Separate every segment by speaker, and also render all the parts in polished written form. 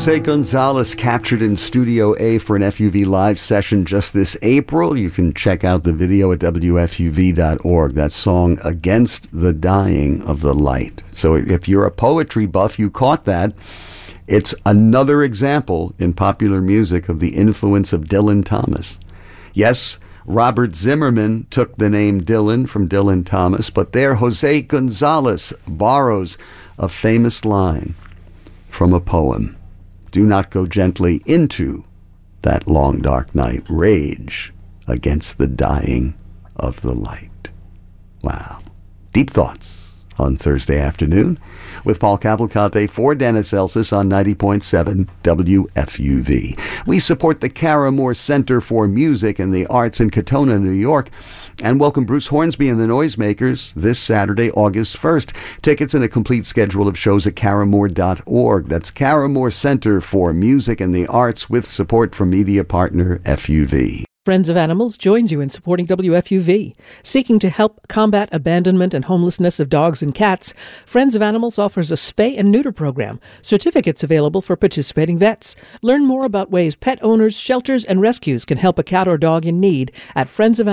Speaker 1: Jose Gonzalez captured in Studio A for an FUV live session just this April. You can check out the video at WFUV.org. That song, Against the Dying of the Light. So if you're a poetry buff, you caught that. It's another example in popular music of the influence of Dylan Thomas. Yes, Robert Zimmerman took the name Dylan from Dylan Thomas, but there Jose Gonzalez borrows a famous line from a poem. Do not go gently into that long dark night. Rage against the dying of the light. Wow. Deep thoughts on Thursday afternoon with Paul Cavalcante for Dennis Elsas on 90.7 WFUV. We support the Caramore Center for Music and the Arts in Katona, New York, and welcome Bruce Hornsby and the Noisemakers this Saturday, August 1st. Tickets and a complete schedule of shows at caramore.org. That's Caramore Center for Music and the Arts with support from media partner FUV.
Speaker 2: Friends of Animals joins you in supporting WFUV. Seeking to help combat abandonment and homelessness of dogs and cats, Friends of Animals offers a spay and neuter program. Certificates available for participating vets. Learn more about ways pet owners, shelters, and rescues can help a cat or dog in need at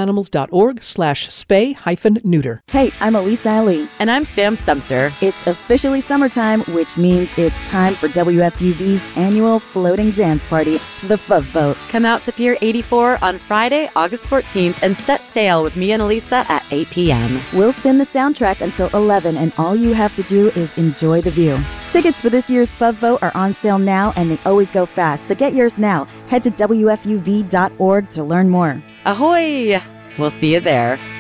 Speaker 2: friendsofanimals.org/spay-neuter.
Speaker 3: Hey, I'm Elisa Ali.
Speaker 4: And I'm Sam Sumter.
Speaker 3: It's officially summertime, which means it's time for WFUV's annual floating dance party, the Fove Boat.
Speaker 4: Come out to Pier 84 on Friday, August 14th, and set sail with me and Elisa at 8 p.m.
Speaker 3: We'll spin the soundtrack until 11, and all you have to do is enjoy the view. Tickets for this year's Fove Boat are on sale now, and they always go fast, so get yours now. Head to WFUV.org to learn more.
Speaker 4: Ahoy! We'll see you there.